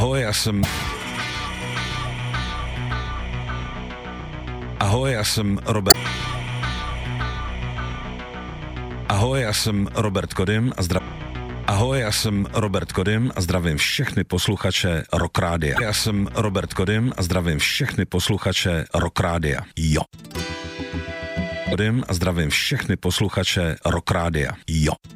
Ahoj, já jsem Robert. Ahoj, já jsem Robert Kodym a Ahoj, já jsem Robert Kodym a zdravím všechny posluchače Rock Rádia. Já jsem Robert Kodym a zdravím všechny posluchače Rock Rádia. Jo. Kodym a zdravím všechny posluchače Rock Rádia. Jo.